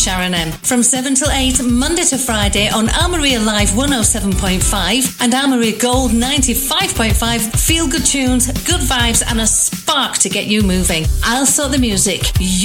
Sharon M. From 7 till 8, Monday to Friday on Armory Live 107.5 and Armory Gold 95.5. Feel good tunes, good vibes and a spark to get you moving. I'll sort the music.